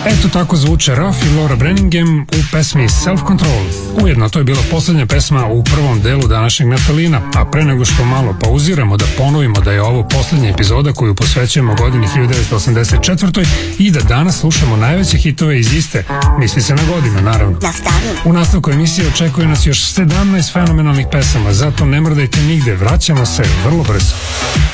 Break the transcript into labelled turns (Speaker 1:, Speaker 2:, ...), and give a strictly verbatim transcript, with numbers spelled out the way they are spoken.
Speaker 1: Eto tako zvuče Ruff i Laura Branigan u pesmi Self Control. Ujedno to je bila poslednja pesma u prvom delu današnjeg Natalina, a pre nego što malo pauziramo da ponovimo da je ovo poslednja epizoda koju posvećujemo godini hiljadu devetsto osamdeset četvrtoj i da danas slušamo najveće hitove iz iste, misli se na godinu naravno. U nastavku emisije očekuje nas još sedamnaest fenomenalnih pesama, zato ne mrdajte nigde, vraćamo se vrlo brzo.